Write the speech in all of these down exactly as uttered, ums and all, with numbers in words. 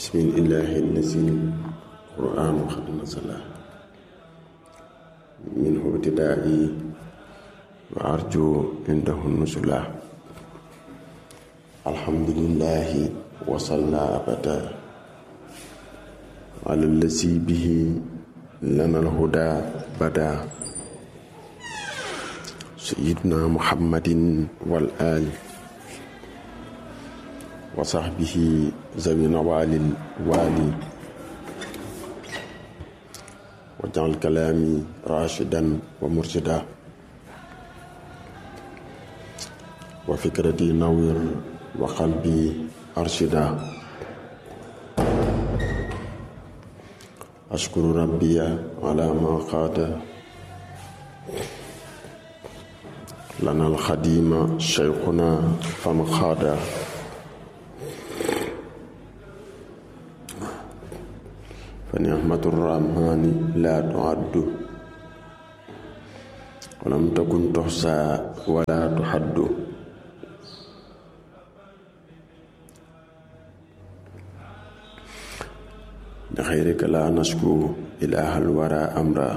bismillahi allazi qur'anu qad nazala minhu ibtida'i wa arju indahu nuzula alhamdulillahi wa salla abada ala allazi bihi lana alhuda bada sayyidina muhammadin wal ali wa sahbihi zawina walil wali wa ja'al kalami rashidan wa murshida wa fikrati nawwir wa qalbi arshida ashkuru rabbiya ala ma qada lana al-khadima shaykhuna fan khada fa ni'matur rahmani la tu'addu wa lam takun tuhsa wa la tuhaddu bi khayrika la nashku ilahal wara amra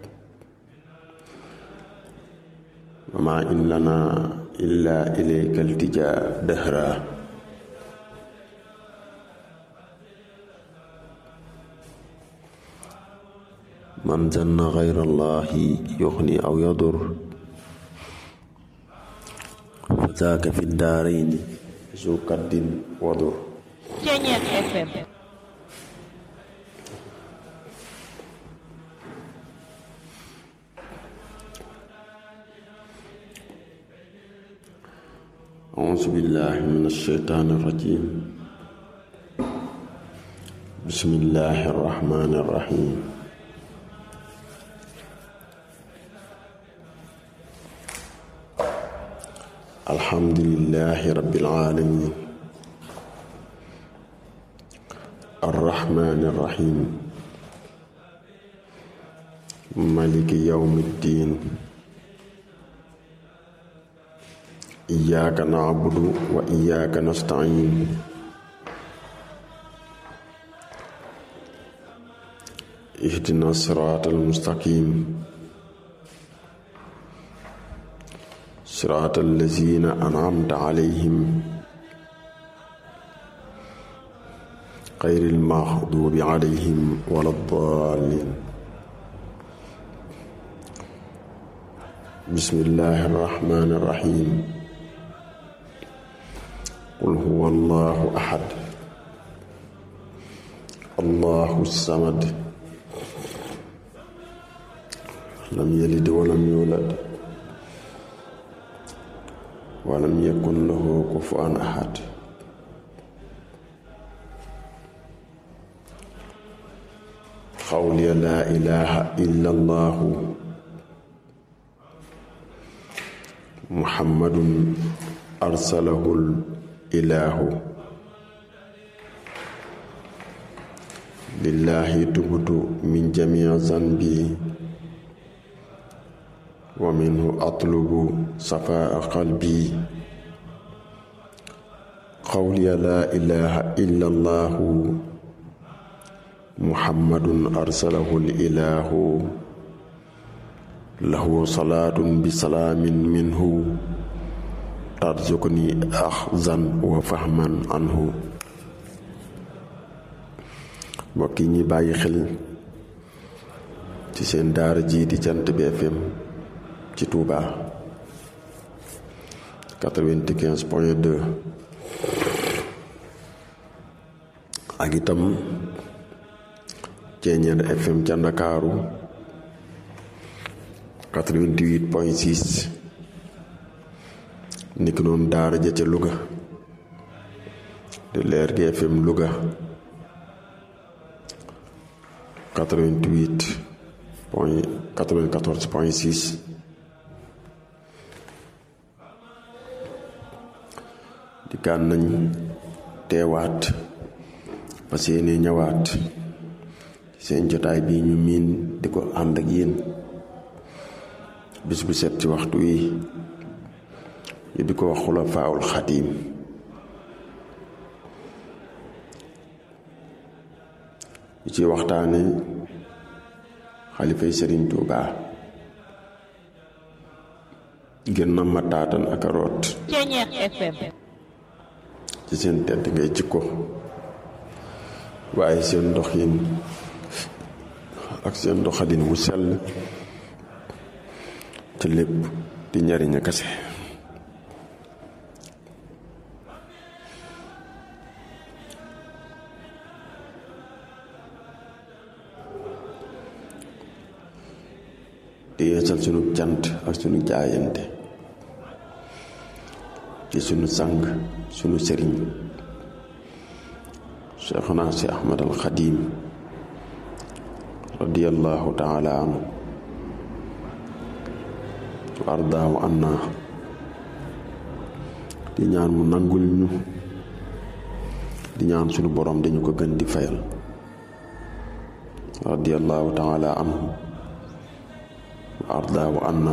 wa ma in lana illa ilayka iltija dahra man zanna ghayra allahi yughni aw yadur fa zaaka fi daarayni zu kaddin wadur. Ceeñeer F M. A'uuzu billaahi mina shaytaani rajiim. Bismillaahi rahmaani rahiim. Alhamdulillaahi rabbil aalamiin. Ar-rahmaani rahiim. Maaliki yawmi ddiin. Iyyaaka na'budu wa iyyaaka nasta'iin. Ihdina siraatal mustaqiim. Siraatal laziina an'amta alayhim ghayril maghduubi alayhim walad-daalliin. Bismillaahir rahmaanir rahiim. Qul huwa Allaahu ahad. Allaahu samad. Lam yalid wa lam yuulad. Wa lam yakun lahu kufuwan ahad. Qawliya laa ilaaha illa Allaahu Muhammadun arsalahul ilaahu. Lillaahi tubtu min jamii zanbi wa minhu atlubu safaa qalbi. Qawliya laa ilaaha illa Allaahu Muhammadun arsalahul ilaahu. Lahu salaatun bi salaamin minhu tarzuqni axzan wa fahman anhu. mbokk yi ñuy bàyyi xel ci seen daara ji di Jant bi F M ci Touba quatre-vingt-quinze point deux ak itam Ceeñeer F M ca Ndakaaru quatre-vingt-huit point six niki noonu daara ja ca Louga de Leer gi F M Louga quatre-vingt-huit point quatre-vingt-quatorze point six di kaan nañ teewaat parce que yéene ñëwaat seen jotaay bii ñu miin di ko ànd ak yéen bis bu set ci waxtu wi ñu di ko wax Xulafaa'ul Xadiim ci waxtaane xalifay Sëriñ Tuubaa gën na ma taatan ak a root Ceñeex F M ci seen tedd ngay jikko waaye seen doxin ak seen doxalin wu sell te lépp di njariñ a kase di yeesal sunu cant ak sunu jaayante ci sunu sang sunu sëriñ Cheikhuna si Ahmad al Xadim radiyallahu taala anhu wa ardaahu anna di ñaan mu nangul ñu di ñaan sunu borom dañu ko gën di fayal radiyallahu taala anhu wa ardaahu anna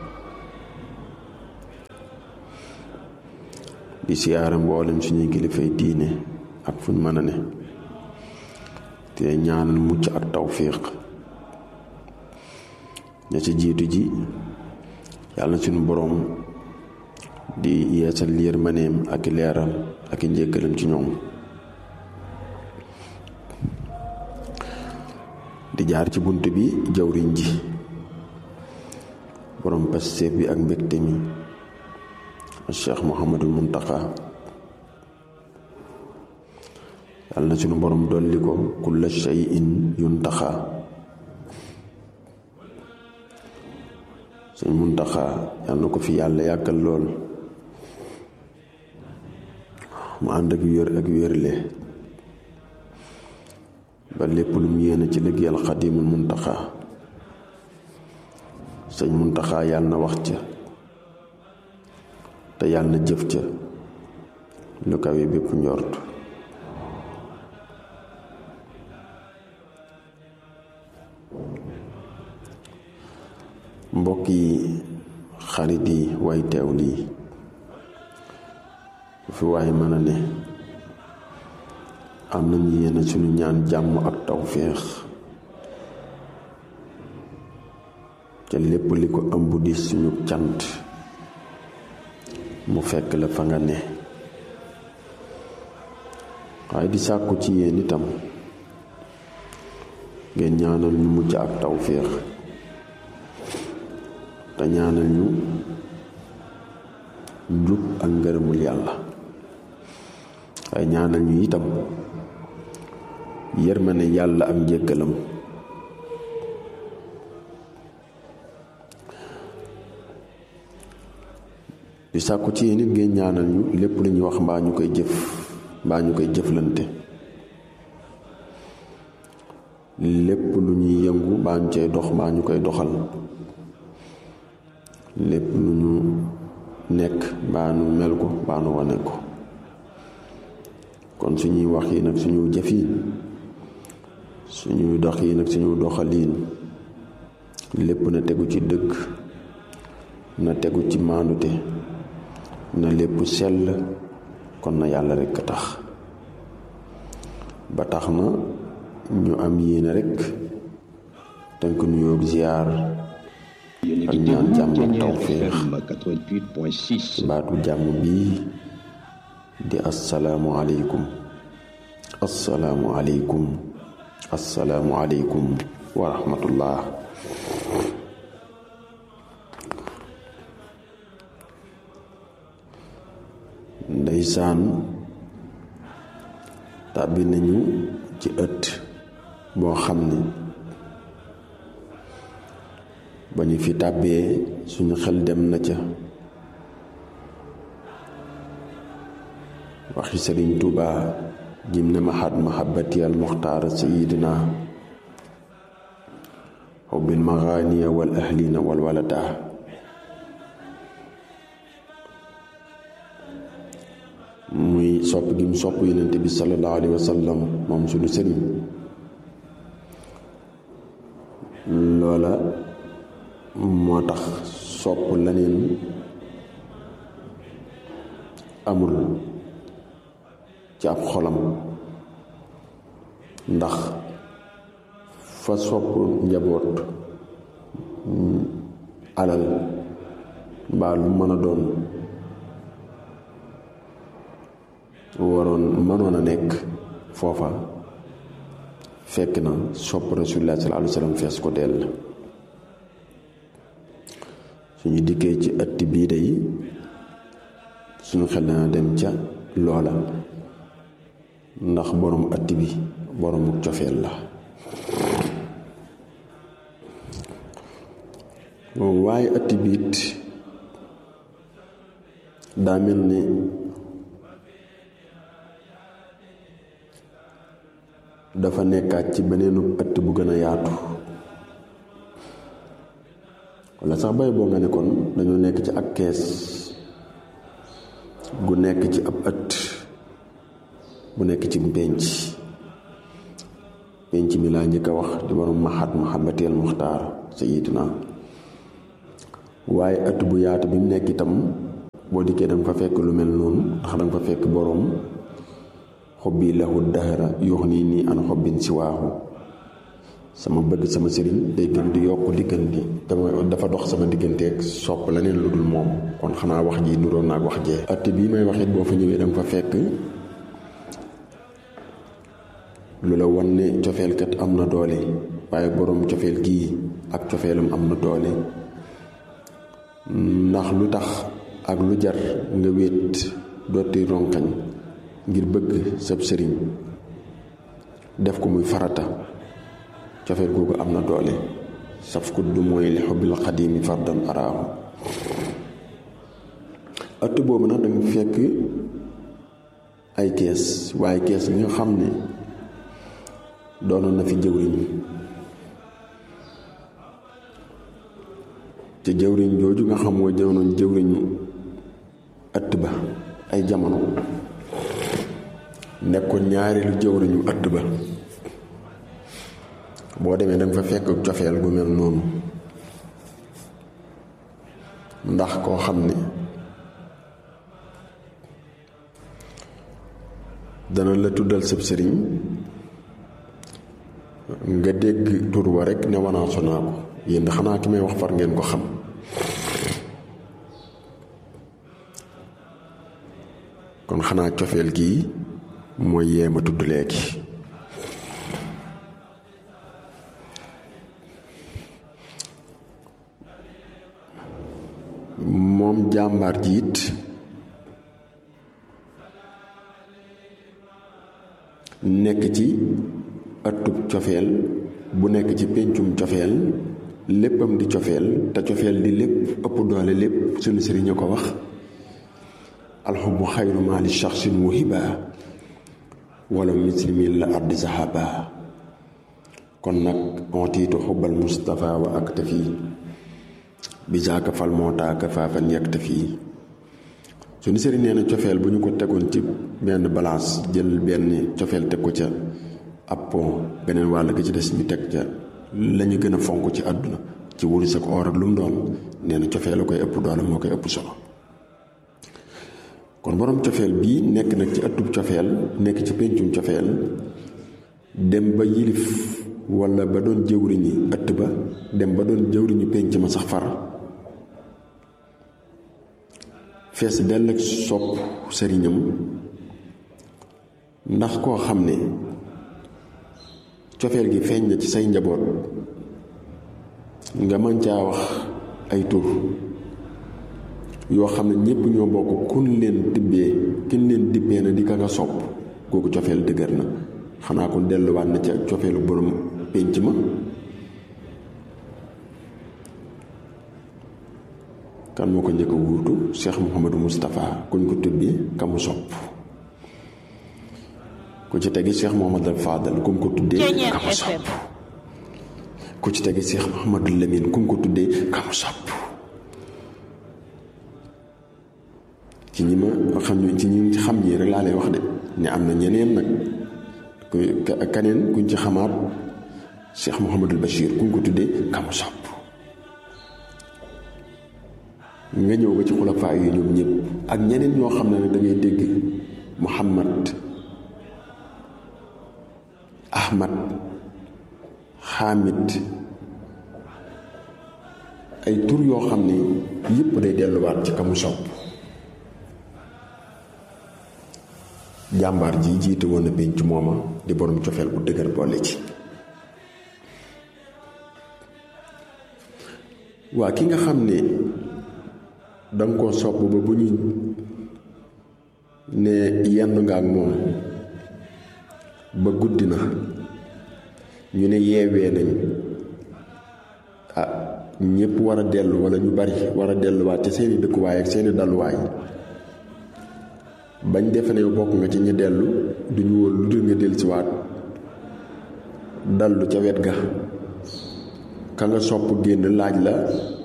di siyaare mboolem suñuy kilifay diine ak fuñ mën a ne te ñaanal mucc ak tawfiq ña ci jiitu ji yàlla na suñu boroom di yeesal yërmandeem ak leeral ak njéggalam ci ñoom di jaar ci bunt bi jawriñ ji boroom Pastef bi ak mbégte mi Cheikh Mouhamadul Muntaqa yàlla na suñu boroom dolli ko kulla shay'in yuntaqa suñ Muntaqa yàlla na ko fi yàlla yàggal lool mu ànd ak wér ak wérle ba lépp lu mu yéene ci liggéeyal Xadimul Muntaqa sëñ Muntaqa yàlla na wax ca te yàlla na jëf ca lu kawe bépp njort mbokk yi xarit yi way teew lii fi waay mën a ne am nañu yéene suñu ñaan jàmm ak tawféex ca lépp li ko ëmb di suñu cant mu fekk la fa nga ne waaye di sàkku ci yéen itam ngeen ñaanal ñu mucc ak tawféex te ñaanal ñu njub ak ngërëmul yàlla waaye ñaanal ñu itam yërmande yàlla ak njéggalam di sàkku ci yéen it ngeen ñaanal ñu lépp lu ñuy wax mbaa ñu koy jëf mbaa ñu koy jëflante lépp lu ñuy yëngu mbaa ñu cay dox mbaa ñu koy doxal lépp lu ñu nekk mbaa nu mel ko mbaa nu wane ko kon suñuy wax yi nag suñu jëf yi suñuy dox yi nag suñu doxaliin lépp na tegu ci dëgg na tegu ci maandute na lépp sell kon na yàlla rekk a tax ba tax na ñu am yéene rekk tënk nuyoo ziyaar ak ñaan jàmm ak tawféex baatu jàmm bii di assalaamu aleykum assalaamu aleykum assalaamu aleykum wa rahmatullah ndeysaan tàbbi nañu ci ëtt boo xam ni ba ñu fi tàbbee suñu xel dem na ca waxi Sëriñ Tuubaa jim ne maxat mahabbati al muxtaar sayidina xubbil maxaaniya wal ahlina wal walada muy sopp gi mu sopp yonent bi sallallahu alayhi wa sallam moom suñu sëriñ loola moo tax sopp leneen amul ci ab xolam ndax fa sopp njaboot alal mbaa lu mën a doon waroon mënoon a nekk foofa fekk na sopp rasulullah sallallahu alayhi wa sallam fees ko dell. suñu dikkee ci ëtt bii day suñu xel dana dem ca loola ndax borom ëtt bi boroomu cofeel la. waaye ëtt biit daa mel ni dafa nekkaat ci beneenu ëtt bu gën a yaatu, walla sax bay boo nga ne kon dañoo nekk ci ak kees gu nekk ci ab ëtt bu nekk ci pénc pénc mi laa njëkk a wax di borom mahat muhammadiyal muxtaar sayyidina. waaye ëtt bu yaatu bi mu nekk itam boo dikkee danga fa fekk lu mel noonu, ndax danga fa fekk boroom xobbi lahu dahra yox nii nii an xobbin si waaxu, sama bëgg sama sëriñ day gën di yokk di gën di dafa dox sama digganteeg sopp leneen lu dul moom. kon xanaa wax ji nuroon naag wax jee. ëtt bii may waxit boo fa ñëwee danga fa fekk lu la wan ne cofeelkat am na doole, waaye boroom cofeel gii ak cofeelam am na doole. ndax lu tax ak lu jar nga wéet dooti ronkañ ngir bëgg sab sëriñ def ko muy farata, cofeel googu am na doole. saf ku du mooy li xubbil xadimi fardan araahu. ëtt boobu nag danga fekk ay kees, waaye kees bi nga xam ne doonoon na fi jëwriñ, te jëwriñ jooju nga xam moo jëwnoon jëwriñu ëtt ba ay jamono nekkoon ñaareelu jëwriñu ëtt ba. boo demee danga fa fekk cofeel gu mel noonu, ndax koo xam ne dana la tuddal sab sëriñ nga dégg tur wa rekk ne wanaasu naa ko, yéen xanaa ki may wax far ngeen ko xam. kon xanaa cofeel gii mooy yéema tudd léegi. moom jàmbaar ji it nekk ci ëttub cofeel bu nekk ci péncum cofeel, léppam di cofeel, te cofeel di lépp ëpp doole lépp. sunu sëriñ a ko wax, alxubbu xayru maali shaxsin wahiba wala muslimin la ardi zahaba. kon nag ontiitu xubbal mustafa wa aktafi bi jaaka fal mootaaka faafan yaktafi. sunu sëriñ nee na cofeel bu ñu ko tegoon ci benn balance, jël benn cofeel teg ko ca ab pont, beneen wàll ga ci des ñu teg ca lañu gën a fonk ci àdduna ci wurus ak or ak lu mu doon, nee na cofeel a koy ëpp doole, moo koy ëpp solo. kon borom cofeel bii nekk nag ci ëttub cofeel, nekk ci péncum cofeel, dem ba yilif walla ba doon jëwriñi ëtt ba, dem ba doon jëwriñu pénc ma sax far, fees dell ak sopp sëriñam. ndax koo xam ne cofeel gi feeñ na ci say njaboot, nga mën caa wax ay tur yoo xam ne ñépp ñoo bokk kun leen tibbee kin leen dibbee na di ka nga sopp, kooku cofeel dëgër na. xanaa kon delluwaat na ci ak cofeelu borom pénc ma. kan moo ko njëkk a wuutu? Cheikh Mouhamadou Moustapha, kuñ ko tibbee ka mu sopp. ku ci tegi Cheikh Mouhamadou Fadal, ku mu ko tuddee ka mu sopp. ku ci tegi Cheikh Mouhamadou Lamine, ku mu ko tuddee ka mu sopp. ci ñi ma xam ñu ci ñi xam ñii rek laa lay wax de, ne am na ñeneen nag ku kaneen kuñ ci xamaat Cheikh Mouhamadul Bachir, ku mu ko tuddee ka mu sopp. nga ñëw ba ci xulafaa yi ñoom ñëpp ak ñeneen ñoo xam ne nag da ngay dégg Muhammad, Ahmad, xaamit, ay tur yoo xam ni yépp day delluwaat ci kamu sopp. jàmbaar ji jiite woon na pénc mooma di borom cofeel bu dëgër boole ci. waa ki nga xam ne danga koo sopp ba bu ñu ne yenn nga ak moom ba guddi na ñu ne yeewee nañ ah ñépp war a dellu walla ñu bari war a delluwaat ci seeni dëkkuwaay ak seeni dalluwaay bañ defe ne bokk nga ci ñi dellu duñu woon lu dul nga dellusiwaat dallu ca wet ga ka nga sopp génn laaj la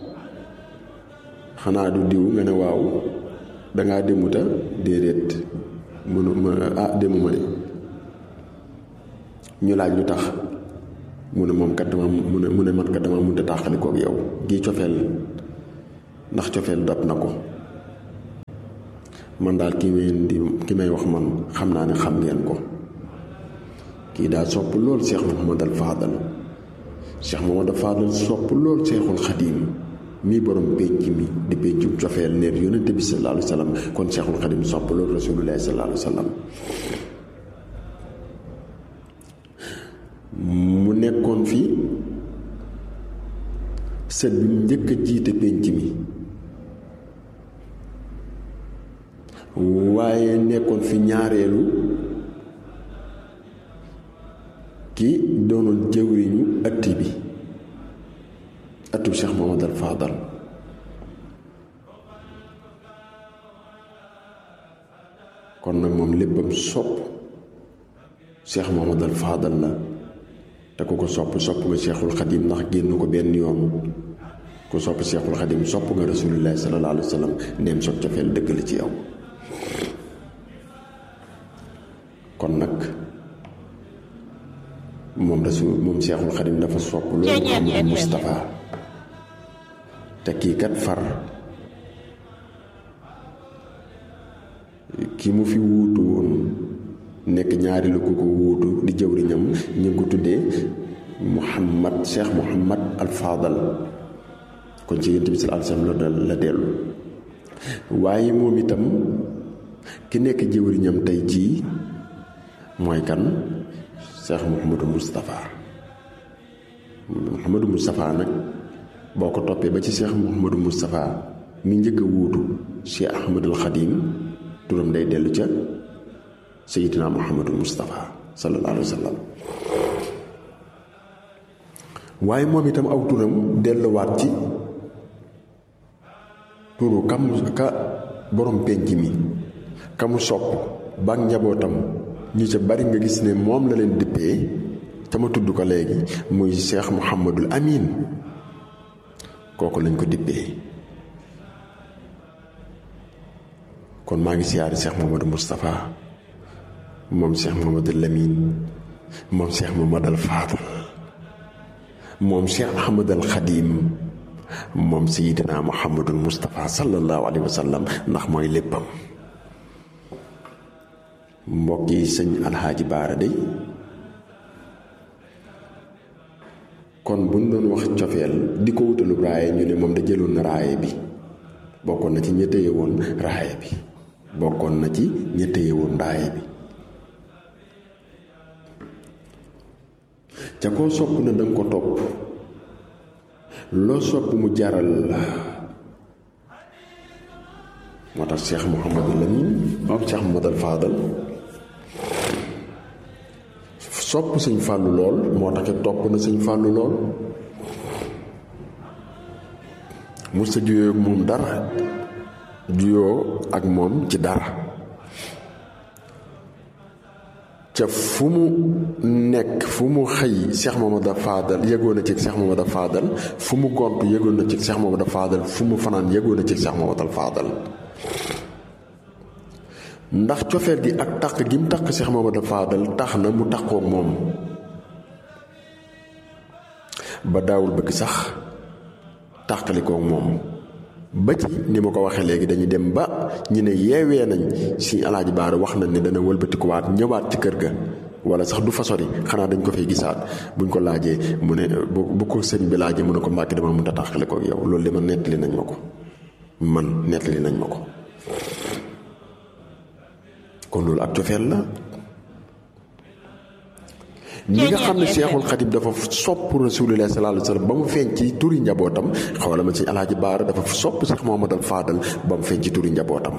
xanaa du diw nga ne waaw dangaa demuta déedéet mënu ma ah demuma de ñu laaj lu tax mu ne moom kat dama mu ne mu ne man kat dama mënta tàqalikook yow gii cofeel ndax cofeel dab na ko man daal ki may di ki may wax man xam naa ne xam ngeen ko kii daal sopp lool Cheikh Mouhamadal Fadal Cheikh Mouhamadal Fadal sopp lool Cheikhul Khadim mii borom pénc mi di péncum cofeel neer yonente bi sallallahu alayhi wa sallam kon Cheikhul Khadim sopp lool rasulullahi sallallahu alayhi wa sallam mu nekkoon fi sët bi mu njëkk a jiite pénc mi waaye nekkoon fi ñaareelu ki doonoon jëwriñu ëtti bi ëttu Cheikh Mouhamadal Fadal kon nag moom léppam sopp Cheikh Mouhamadal Fadal la te ku ko sopp sopp nga Cheikhul Khadim ndax génn ko benn yoon ku sopp Cheikhul Khadim sopp nga Rasulullah sallallahu alayhi wa sallam ndeem soog cofeel dëgg la ci yow. kon nag moom rasul moom Cheikhul Khadim dafa sopp loolu Muhammadu Moustapha te kii kat far ki mu fi wuutu woon nekk ñaari la ko ko wuutu di jëwriñam ñu ngi ko tuddee Muhammad Cheikh Muhammad al Fadal kon ci Yonent bi sallallahu alayhi wa sallam la dellu waaye moom itam ki nekk jëwriñam tey jii mooy kan Cheikh Mouhamadou Moustapha Mouhamadou Moustapha nag boo ko toppee ba ci Cheikh Mouhamadou Moustapha mi njëkk a wuutu Cheikh Ahmadul Khadim turam day dellu ca Seydina Mouhamadou Moustapha sallallahu alayhi wa sallam waaye moom itam aw turam delluwaat ci turu kam ka borom penc mi kamu sopp ba njabootam ñi ca bari nga gis ne moom la leen dippee te ma tudd ko léegi muy Cheikh Mouhamadul Amin kooku lañ ko dippee kon maa ngi siyaari Cheikh Mouhamadou Moustapha moom Cheikh Mouhamadul Amin moom Cheikh Mouhamadal Fadal moom Cheikh Ahmadal Khadim moom Seydina Mouhamadul Moustapha sallallahu alayhi wa sallam ndax mooy léppam mbokk yi sëñ Alxaaji Baara day kon buñ doon wax cofeel di ko wutalu raaye ñu ne moom da jëloon na raaye bi bokkoon na ci ña téye woon raaye bi bokkoon na ci ña téye woon raaye bi ca koo sopp na danga ko topp loo sopp mu jaral la moo tax Cheikh Mouhamadul Amin moom Cheikh Mouhamadal Fadal sopp sëñ Fàllu lool moo tax topp na sëñ Fàllu lool mu sa juyoo ak moom dara juyoo ak moom ci dara ca fu mu nekk fu mu xëy Cheikh Mouhamadal Fadal yëgoon na ci Cheikh Mouhamadal Fadal fu mu gont yëgoon na ci Cheikh Mouhamadal Fadal fu mu fanaan yëgoon na ci Cheikh Mouhamadal Fadal ndax cofeel gi ak taq gi mu taq Cheikh Mouhamadal Fadal tax na mu taqook moom ba daawul bëgg sax tàqalikook moom ba ci ni ma ko waxee léegi dañuy dem ba ñu ne yeewee nañ si Alaaji Baara wax na ne dana wëlbatikuwaat ñëwaat ci kër ga wala sax du fa sori xanaa dañ ko fay gisaat buñ ko laajee mu ne bu bu ko sëñ bi laajee mu ne ko Mbàkke dama mënut a taxale ko ak yow loolu de man nettali nañ ma ko man nettali nañ ma ko kon loolu ak cofeel la. ñi nga xam ne Seexul Xadiim dafa sopp Rasulullah sallallahu alayhi wa sallam ba mu feeñ ci turi njabootam xawala ma ci Alaaji Baara dafa sopp Seex Muhammadal Faadal ba mu feeñ ci turi njabootam.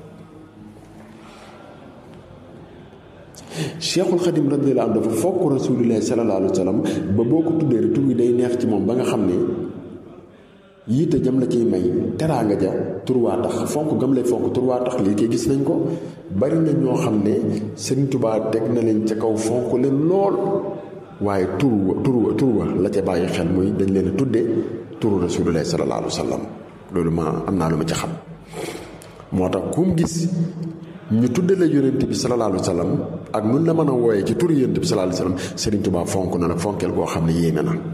Seexul Xadiim radiyallahu anhu dafa fokk Rasulullah sallallahu alayhi wa sallam ba boo ko tuddee rek tur wi day neex ci moom ba nga xam ne yiite jam la ciy may teraanga ja tur waa tax fonk gam lay fonk tur waa tax lii koy gis nañ ko bari na ñoo xam ne Sëriñ Tuubaa teg na leen ca kaw fonk leen lool waaye tur wa tur wa tur wa la ca bàyyi xel muy dañ leen a tuddee turu Rasulullah sallallahu alayhi wa sallam loolu ma am naa lu ma ci xam moo tax kum gis ñu tudde la yonent bi sallallahu alayhi wa sallam ak nun la mën a wooyee ci turu yonent bi sallallahu alayhi wa sallam Sëriñ Tuubaa fonk na la fonkeel goo xam ne yéeme na.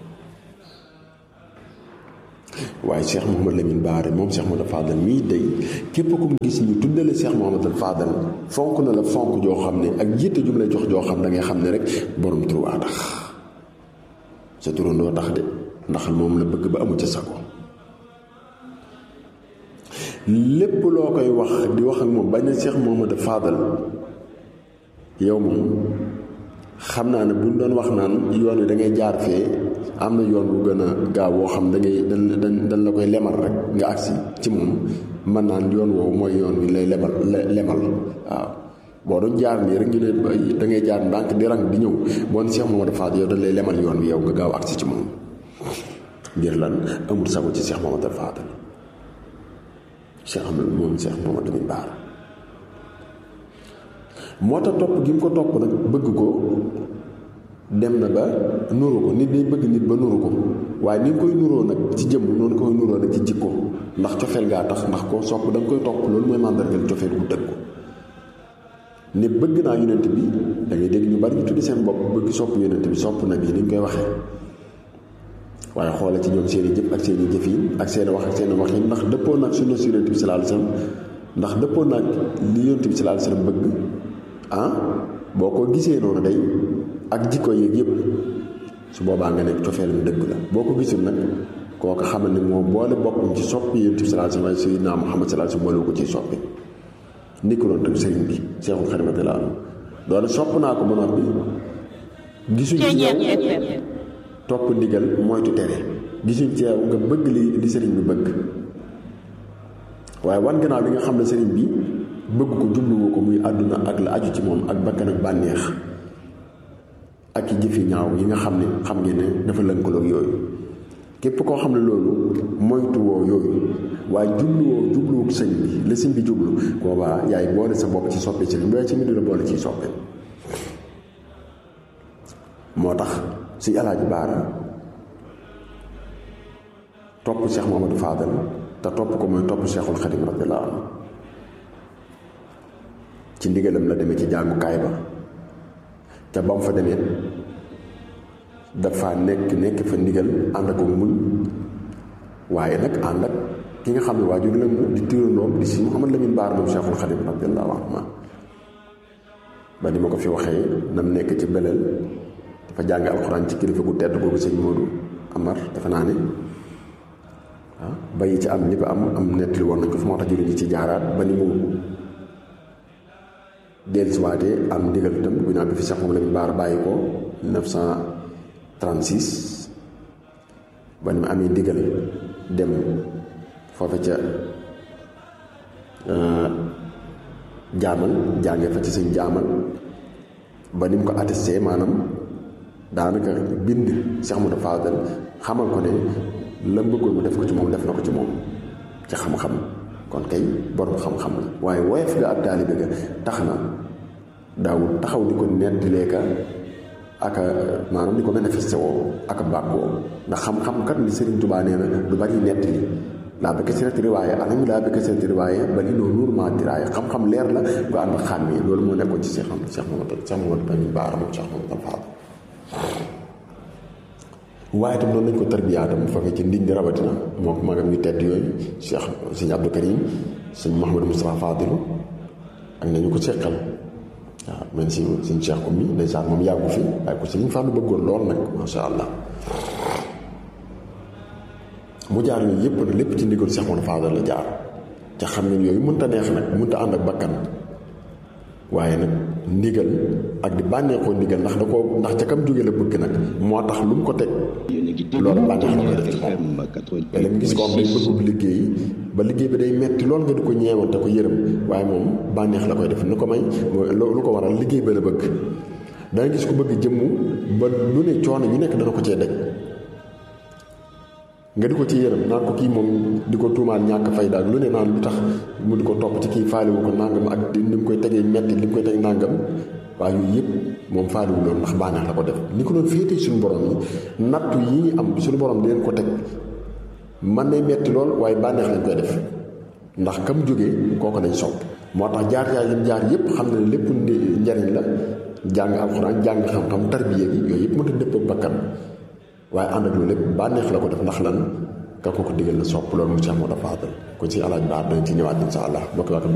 waaye Cheikh Mouhamadou Lamine Bara moom Cheikh Mouhamadou Fadal mii day képp ku mu gis ñu tuddale Cheikh Mouhamadou Fadal fonk na la fonk joo xam ne ak jiite jum lay jox joo xam da ngay xam ne rek borom tur waa tax sa turandoo tax de ndax moom la bëgg ba amu ca sago lépp loo koy wax di wax ak moom bañ na Cheikh Mouhamadou Fadal yow moom xam naa ne buñ doon wax naan yoon wi da ngay jaar fee am na yoon bu gën a gaaw woo xam da ngay dañ dañ dañ la koy lemal rek nga agsi ci moom mën naan yoon woowu mooy yoon wi lay lemal lemal waaw boo doon jaar nii rek ñu ne da ngay jaar ndànk di rang di ñëw boo ne Cheikh Mouhamadou Fadal yow dañ lay lemal yoon wi yow nga gaaw agsi ci moom ngir lan amul sago ci Cheikh Mouhamadou Fadal Cheikh am moom Cheikh Mouhamadou Lamine Bara moo tax topp gi mu ko topp nag bëgg ko dem na ba nuru ko nit day bëgg nit ba nuru ko waaye ni nga koy nuroo nag ci jëmm noonu koy nuroo nag ci jikko ndax cofeel gaa tax ndax koo sopp da nga koy topp loolu mooy màndargal cofeel bu dëgg ko ne bëgg naa yonent bi da ngay dégg ñu bari ñu tuddi seen bopp bëgg sopp yonent bi sopp na bi ni ñu koy waxee waaye xoole ci ñoom seen i jëf ak seen i jëf yi ak seen wax ak seen wax yi ndax dëppoo nag sunna si yonent bi sallallahu alayhi wasallam ndax dëppoo nag li yonent bi sallallahu alayhi wasallam bëgg ah boo ko gisee noonu day ak jikko yeeg yëpp su boobaa nga nekk cofeelam dëgg la boo ko gisul nag kooku xamal ne moo boole boppam ci soppi yonent bi sallallahu alayhi wasallam waaye Sayyidina Muhammad sallallahu alayhi wasallam boole ko ciy soppi ndikk loolu tam sëriñ bi Seexul Xadiim radiyallaahu anhu doone sopp naa ko ba noppi gisuñ ci yow topp ndigal moytu tere gisuñ ci yow nga bëgg li li sëriñ bi bëgg waaye wan gannaaw bi nga xam ne sëriñ bi bëgg ko jubluwoo ko muy àdduna ak la aju ci moom ak bakkan ak bànneex ak i jëfi ñaaw yi nga xam ne xam ngeen ne dafa lënkaloog yooyu képp koo xam ne loolu moytuwoo yooyu waaye jubluwoo jubluwoo sëñ bi la sëñ bi jublu boobaa yaay boole sa bopp ci soppe sëriñ bi waaye ci mbir la boole ciy soppe moo tax si Alaaji Baara topp Cheikh Mouhamadou Fadal te topp ko mooy topp Cheikhul Xadiim radiyallaahu anhu ci ndigalam la demee ci jàngukaay ba te ba mu fa demee dafa nekk nekk fa ndigal ànd ak muñ waaye nag ànd ak ki nga xam ne waajur la di tirandoom di si Mouhamadou Lamine Bara moom Cheikhul Xadiim radiyallaahu anhu ba ni ma ko fi waxee nam nekk ci beleel dafa jàng alxuraan ci kilifa gu tedd googu sëñ Modou Amar dafa naa ne ah bayi ci am li ko am am nettali woon nañ ko fi moo tax juriñ ci jaaraat ba ni mu dellusiwaatee am ndigal itam bu naan bi fi Cheikh Mouhamadou Lamine Bara bàyyi ko mille neuf cent trente-six ba ni mu amee ndigal dem foofa ca jaamal jàngee fa ci sëñ jaamal ba ni mu ko attesté maanaam daanaka bind Cheikh Mouhamadou Fadal xamal ko ne la bëggoon mu def ko ci moom def na ko ci moom ci xam-xam kon kay borom xam-xam la waaye woyof ga ak taalibe ga tax na daawul taxaw di ko nettilee ka ak maanaam di ko manifesté woo ak bàkkoo ndax xam-xam kat li Sëriñ Tuubaa nee na lu bari nettali laa bëgg si riwaaye anam laa bëgg si riwaaye ba li noo nuur maa diraaye xam-xam leer la nga ànd ak xàmmee loolu moo nekkoon ci Cheikh Cheikh Mouhamadou Cheikh Mouhamadou Lamine Bara moom Cheikh Mouhamadou Fadal waaye itam noonu lañ ko tarbiyaatam bu fekkee ci ndiñ di rawatina moo ko magam ñu tedd yooyu Cheikh sëñ Abdou Karim sëñ Mouhamadou Moustapha Fadilu ak nañu ko seqal waaw man si suñ Cheikh Oumy ndeysaan moom yàggu fi waaye ko Sëriñ Fallu bëggoon lool nag masha Allah mu jaar yooyu yëpp nag lépp ci ndigal Cheikh Mouhamadou Fadal la jaar ca xam ne yooyu mënta neex nag mënta ànd ak bakkan waaye nag ndigal ak di bànneexoo ndigal ndax da ko ndax ca kam jóge la bëgg nag moo tax lu mu ko teg loolu bànneex la koy def ci moom léeg nga gis ko am day bëggub liggéey ba liggéey bi day metti lool nga di ko ñeewante ko yërëm waaye moom bànneex la koy def lu ko may lu ko waral liggéey ba la bëgg danga gis ko bëgg jëmmu ba lu ne coono yu nekk dana ko cee daj nga di ko ci yërëm naan ko kii moom di ko tuumaal ñàkk fayda ak lu ne naan lu tax mu di ko topp ci kii faaliwu ko nàngam ak ni mu koy tegee metti li mu koy teg nàngam waaye yooyu yëpp moom faaliwu loolu ndax bànneex la ko def ni ko doon féetee suñu borom yi nattu yi ñu am suñu borom di leen ko teg man nay metti lool waaye bànneex lañ koy def ndax kam jógee kooku lañ sopp moo tax jaar jaar yi jaar yëpp xam ne lépp njariñ la jàng alxuraan jàng xam-xam tarbiya gi yooyu yëpp mënta dëpp ak bakkan waaye ànd ak loolu lépp bànneex la ko def ndax lan ka ko ko digal la sopp loolu mu Cheikh Mouhamadou Fadal kon ci alaaj baax dañ ci ñëwaat insha Allah bokk